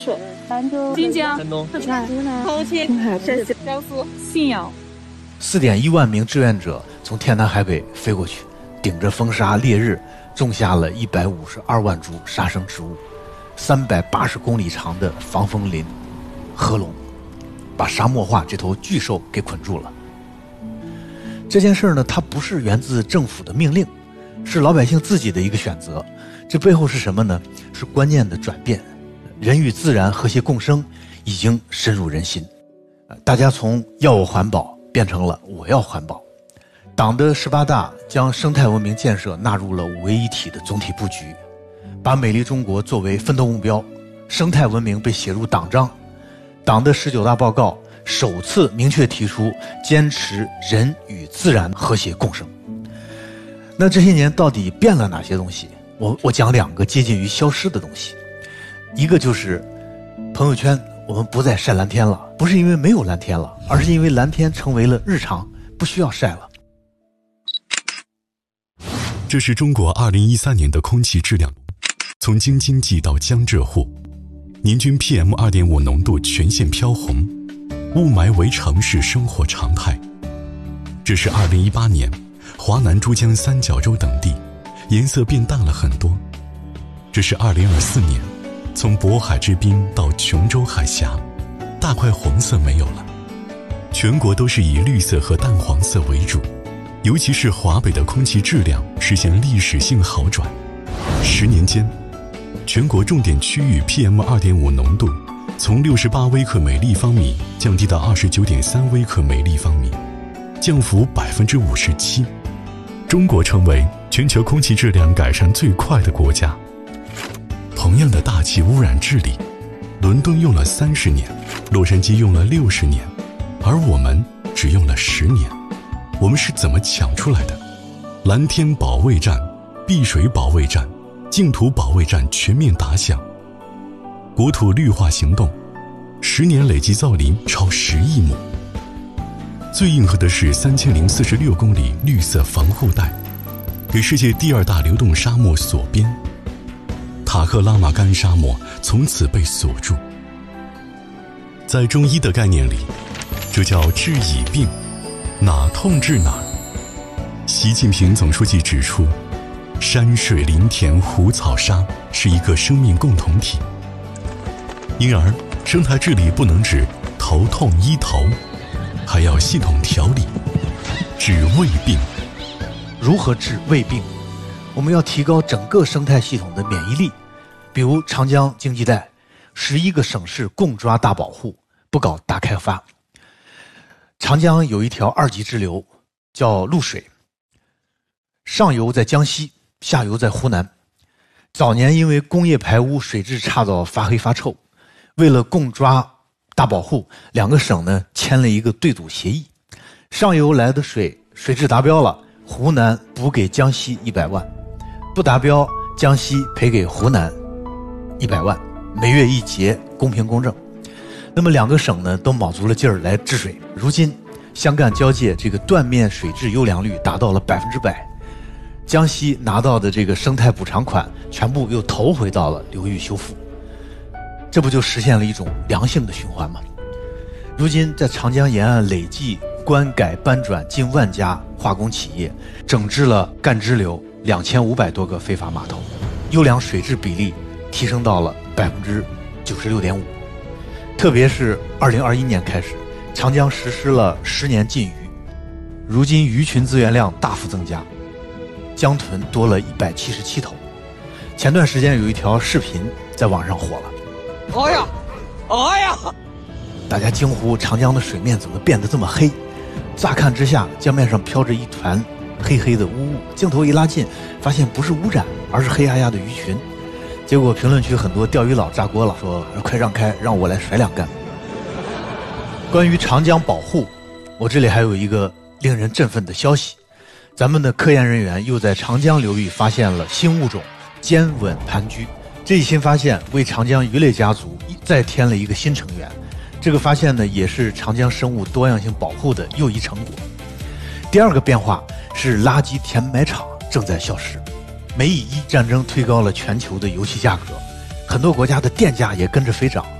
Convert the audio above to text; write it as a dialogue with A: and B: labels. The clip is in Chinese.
A: 兰州、
B: 新疆、
C: 山东、
A: 四川、湖南、
B: 重庆、
A: 山西、
B: 江苏、信阳。
D: 4.1万名志愿者从天南海北飞过去，顶着风沙烈日，种下了152万株杀生植物，380公里长的防风林、合龙，把沙漠化这头巨兽给捆住了。这件事呢，它不是源自政府的命令，是老百姓自己的一个选择。这背后是什么呢？是观念的转变，人与自然和谐共生已经深入人心。大家从要我环保变成了我要环保。党的18大将生态文明建设纳入了5位一体的总体布局，把美丽中国作为奋斗目标，生态文明被写入党章。党的19大报告首次明确提出坚持人与自然和谐共生。那这些年到底变了哪些东西？我讲2个接近于消失的东西。一个就是朋友圈，我们不再晒蓝天了，不是因为没有蓝天了，而是因为蓝天成为了日常，不需要晒了。
E: 这是中国2013年的空气质量，从京津冀到江浙沪，年均 PM2.5 浓度全线飘红，雾霾为城市生活常态。这是2018年华南珠江三角洲等地颜色变淡了很多。这是2024年从渤海之滨到琼州海峡，大块红色没有了，全国都是以绿色和淡黄色为主。尤其是华北的空气质量实现历史性好转，10年间，全国重点区域 PM2.5 浓度从68微克每立方米降低到29.3微克每立方米，降幅57%。中国成为全球空气质量改善最快的国家。同样的大气污染治理，伦敦用了30年，洛杉矶用了60年，而我们只用了10年。我们是怎么抢出来的？蓝天保卫战、碧水保卫战、净土保卫战全面打响。国土绿化行动，10年累计造林超10亿亩。最硬核的是3046公里绿色防护带，给世界第2大流动沙漠锁边。塔克拉玛干沙漠从此被锁住。在中医的概念里，这叫治已病，哪痛治哪。习近平总书记指出，山水林田湖草沙是一个生命共同体，因而生态治理不能只头痛医头，还要系统调理，治胃病。
D: 如何治胃病？我们要提高整个生态系统的免疫力。比如长江经济带，11个省市共抓大保护，不搞大开发。长江有一条2级支流叫潞水，上游在江西，下游在湖南。早年因为工业排污水质差到发黑发臭，为了共抓大保护，2个省呢签了一个对赌协议，上游来的水质达标了，湖南补给江西100万，不达标江西赔给湖南100万，每月1结，公平公正。那么2个省呢都卯足了劲儿来治水。如今湘赣交界这个断面水质优良率达到了100%，江西拿到的这个生态补偿款全部又投回到了流域修复，这不就实现了一种良性的循环吗？如今在长江沿岸累计关改搬转近1万家化工企业，整治了干支流2500多个非法码头，优良水质比例提升到了96.5%。特别是2021年开始，长江实施了10年禁渔，如今鱼群资源量大幅增加，江豚多了177头。前段时间有一条视频在网上火了，
C: 哎呀，哎呀！
D: 大家惊呼长江的水面怎么变得这么黑？乍看之下，江面上飘着一团黑黑的污物，镜头一拉近，发现不是污染，而是黑压压的鱼群。结果评论区很多钓鱼佬炸锅了，说快让开，让我来甩2竿。关于长江保护，我这里还有一个令人振奋的消息，咱们的科研人员又在长江流域发现了新物种尖吻盘蛎。这一新发现为长江鱼类家族再添了一个新成员，这个发现呢也是长江生物多样性保护的又一成果。第2个变化是垃圾填埋场正在消失。美以1战争推高了全球的油气价格， 很多国家的电价也跟着飞涨。